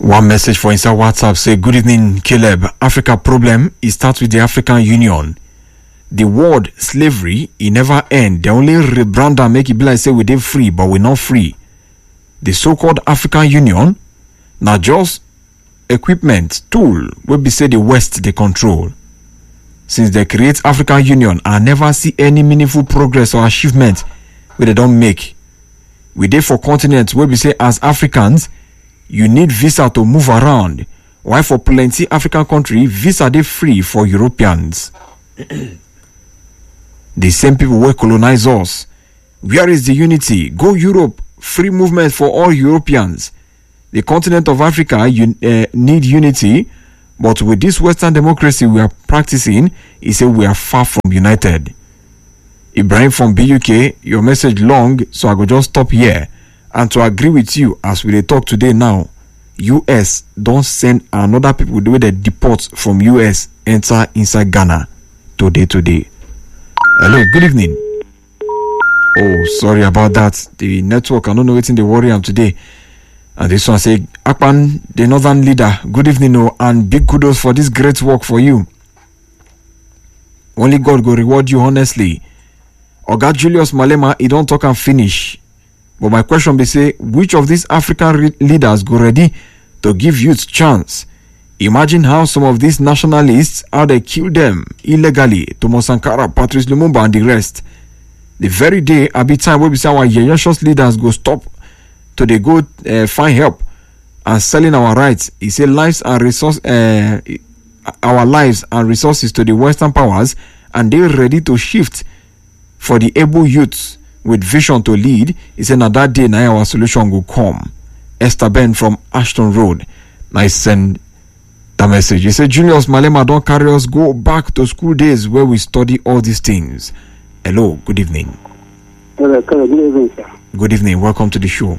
One message for inside WhatsApp say, good evening, Caleb. Africa problem, it starts with the African Union. The word slavery, it never end. They only rebrand and make it be like say we did free, but we're not free. The so-called African Union, now just equipment, tool, will be say the West they control. Since they create African Union, I never see any meaningful progress or achievement where they don't make. We dey for continents where we say as Africans, you need visa to move around. Why for plenty African country, visa dey free for Europeans. The same people will colonize us. Where is the unity? Go Europe, free movement for all Europeans. The continent of Africa need unity, but with this Western democracy we are practicing, he said we are far from united. Ibrahim from BUK, your message long, so I go just stop here. And to agree with you, as we talk today now, US don't send another people the way they deport from US enter inside Ghana today. Hello, good evening. Oh, sorry about that. The network, I don't know what's in the worry am today. And this one say, Akpan, the northern leader, good evening, and big kudos for this great work for you. Only God will reward you honestly. Oga Julius Malema, he don't talk and finish. But my question be say, which of these African leaders go ready to give youth chance? Imagine how some of these nationalists, how they kill them illegally. Thomas Sankara, Patrice Lumumba, and the rest. The very day, I be time where we say our Yeyashos leaders go stop to they go find help and selling our rights. He said lives and resource, our lives and resources to the Western powers, and they're ready to shift for the able youths with vision to lead. He said, now that day, now our solution will come. Esther Ben from Ashton Road. I send the message. He said, Julius Malema, don't carry us, go back to school days where we study all these things. Hello, good evening. Hello, good evening, sir. Good evening, welcome to the show.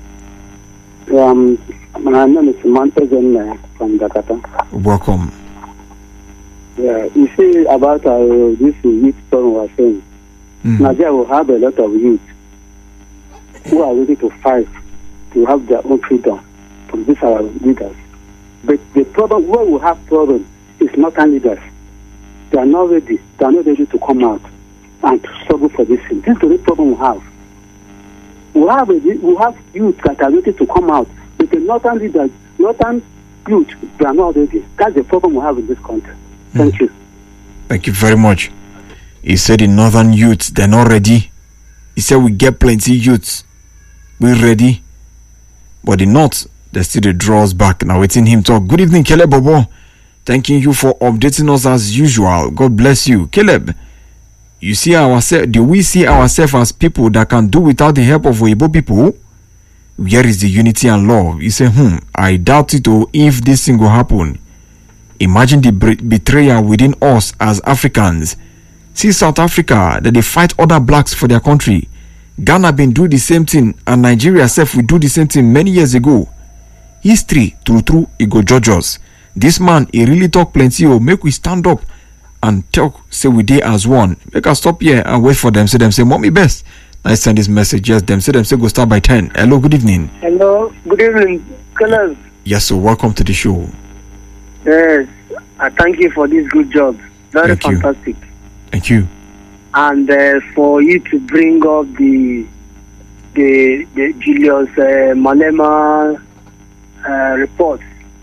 My name is Montezen from Jakarta. Welcome. Yeah, you see about this youth problem we are saying. Nigeria will have a lot of youth who are ready to fight to have their own freedom from these our leaders. But the problem, where we have problem, is northern leaders. They are not ready. They are not ready to come out and to struggle for this thing. This is the real problem we have. We have youth that are ready to come out, but the northern leaders, northern youth, they are not ready. That's the problem we have in this country. Thank you. Thank you very much. He said the northern youths, they're not ready. He said we get plenty youths. We're ready. But the north, they still the draws back. Now waiting him talk. Good evening, Caleb Bobo. Thanking you for updating us as usual. God bless you. Caleb, you see ourselves, do we see ourselves as people that can do without the help of Weibo people? Where is the unity and love? He said, I doubt it if this thing will happen. Imagine the betrayal within us as Africans. See South Africa, that they fight other blacks for their country. Ghana been do the same thing, and Nigeria self will do the same thing many years ago. History, true, it go judge us. This man, he really talk plenty. Make we stand up and talk, say we dey as one. Make us stop here and wait for them. Say mommy best. I send this message. Yes, them say go start by 10. Hello, good evening. Hello, good evening, Colonel. Yes, so welcome to the show. Yes, I thank you for this good job. Very fantastic. Thank you. And for you to bring up the Julius Malema report.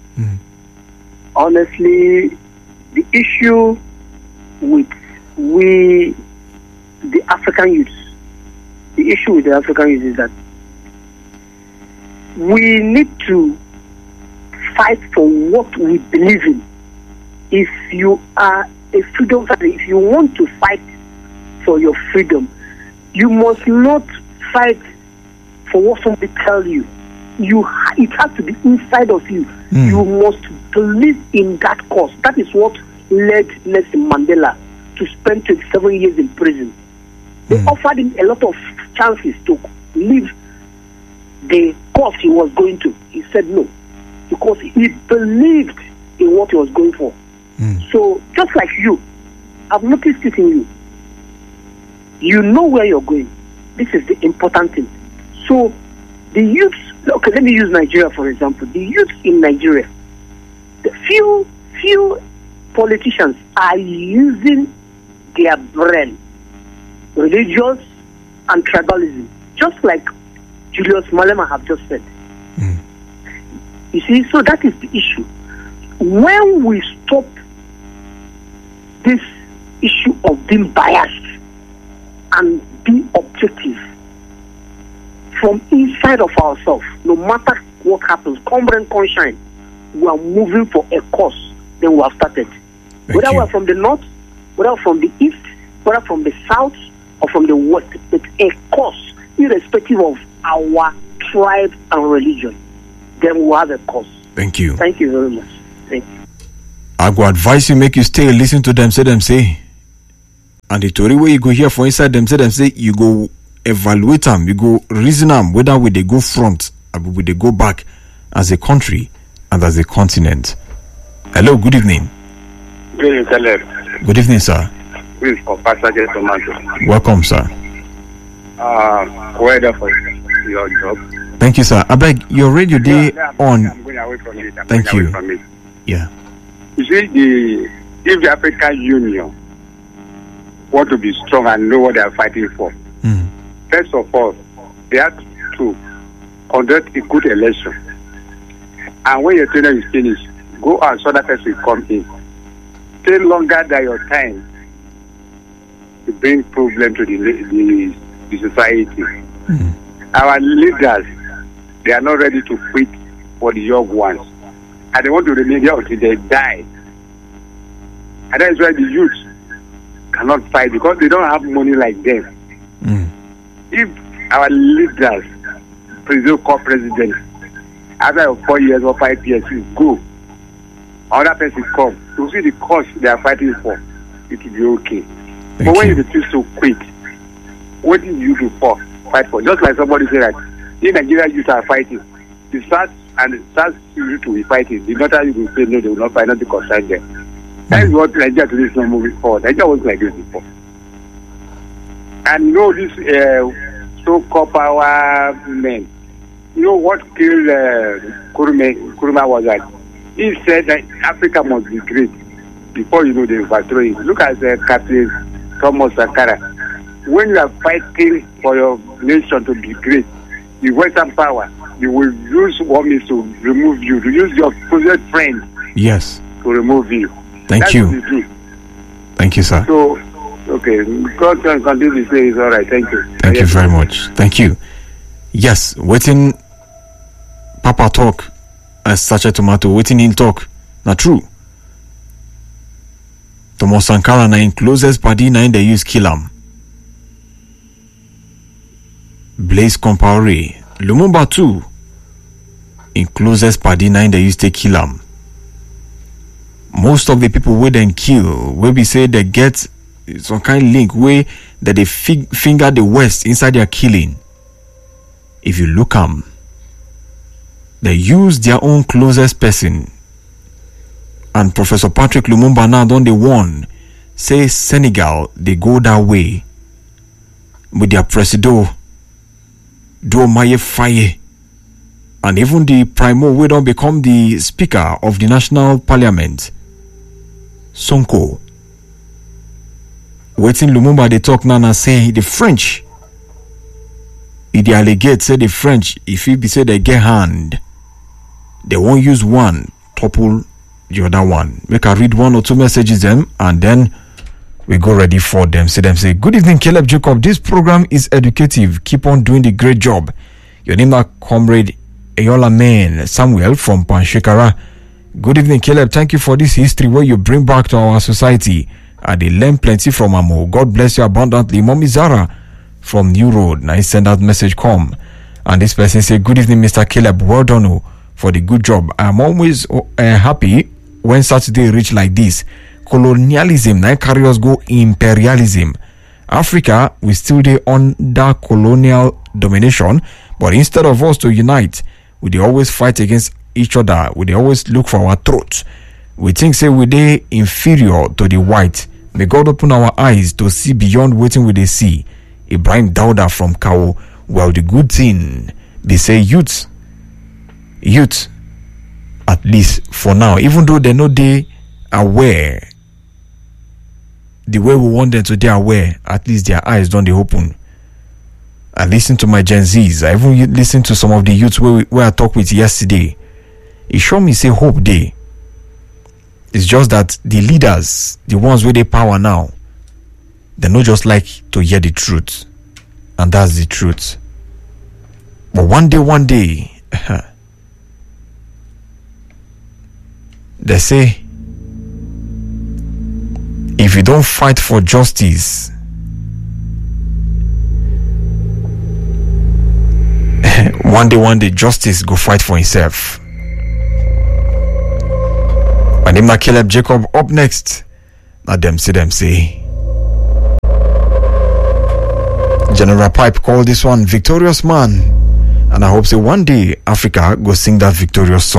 Honestly, the issue with the African youth is that we need to fight for what we believe in. If you are a freedom fighter, if you want to fight for your freedom, you must not fight for what somebody tells you. It has to be inside of you. You must believe in that cause. That is what led Nelson Mandela to spend 27 years in prison. They offered him a lot of chances to leave the cause he was going to. He said no, because he believed in what he was going for. So just like you, I've noticed it in you. You know where you're going. This is the important thing. So the youths Okay, let me use Nigeria for example. The youth in Nigeria, the few politicians are using their brain, religious and tribalism, just like Julius Malema have just said. You see, so that is the issue. When we stop this issue of being biased and be objective from inside of ourselves, no matter what happens, come rain, come shine, we are moving for a course than we have started. Whether we're from the north, whether from the east, whether from the south or from the west, it's a course, irrespective of our tribe and religion. Then we'll have a course. Thank you. Thank you very much. Thank you. I go advise you, make you stay, listen to them say. And the story where you go hear for inside them say, you go evaluate them, you go reason them, whether we they go front or we they go back as a country and as a continent. Hello, good evening. Good evening, Caleb. Good evening, sir. Please, for Pastor J. Tomato. Welcome, sir. Weather for your job. Thank you, sir. I beg your radio day on. I'm going away from it. Thank you. From it. Yeah. You see, if the African Union want to be strong and know what they are fighting for, first of all, they have to conduct a good election. And when your tenure is finished, go out so that person will come in. Stay longer than your time to bring problem to the society. Our leaders, they are not ready to quit for the young ones. And they want to remain here until they die. And that is why the youth cannot fight because they don't have money like them. If our leaders, president, after 4 years or 5 years, will go, another person come, to see the cause they are fighting for, it will be okay. But when you refuse to quit, what did you do for? Fight for? Just like somebody said that in Nigeria youth are fighting. The start youth to be fighting. The northern youth will say no, they will not fight, not to concern them. That is what Nigeria today is not moving forward. Nigeria was like this before. And you know this so-called power men. You know what killed Nkrumah was that he said that Africa must be great before they overthrow it. Look at Captain Thomas Sankara. When you are fighting for your nation to be great, the Western power, you will use what means to remove you, to use your closest friends. Yes. To remove you. Thank you. Thank you, sir. So, okay, God can continue to say it's all right. Thank you. Thank you very much. Thank you. Yes, waiting Papa talk as such a tomato, waiting in talk. Not true. Thomas Sankara na in closest party na in they use kill am. Blaise Compaoré, Lumumba too. In closest party na in they use to kill am. Most of the people we then kill, where we say they get some kind of link where that they finger the West inside their killing. If you look they use their own closest person. And Professor Patrick Lumumba now don't they warn, say Senegal, they go that way. With their presido, Diomaye Faye, and even the Primo, we don't become the Speaker of the National Parliament, Sonko. Waiting Lumumba, they talk now and say the French, if they allegate, say the French, if it be say they get hand, they won't use one, topple the other one. Make I read one or two messages them, and then we go ready for them. Say, good evening, Caleb Jacob. This program is educative. Keep on doing the great job. Your name is Comrade Eyola Man Samuel from Panshekara. Good evening, Caleb. Thank you for this history where you bring back to our society. They learn plenty from Amo. God bless you abundantly. Mommy Zara from New Road. Now send out message come. And this person say, good evening, Mr. Caleb. Well done for the good job. I'm always happy when Saturday reach like this. Colonialism now carry us go imperialism. Africa we still dey under colonial domination, but instead of us to unite, we dey always fight against each other. We dey always look for our throats. We think say we dey inferior to the white. May God open our eyes to see beyond waiting we dey see. Ibrahim Dauda from Kawo. Well, the good thing they say youths youth, at least for now, even though they're not they aware the way we want them to be aware, at least their eyes don't they open. I listen to my Gen Zs. I even listen to some of the youths where I talked with yesterday. It showed me say hope day. It's just that the leaders, the ones with the power now, they not just like to hear the truth, and that's the truth. But one day, they say, if you don't fight for justice, one day, justice go fight for himself. My name is Caleb Jacob. Up next, now them say. General Pipe called this one Victorious Man, and I hope say one day Africa go sing that victorious song.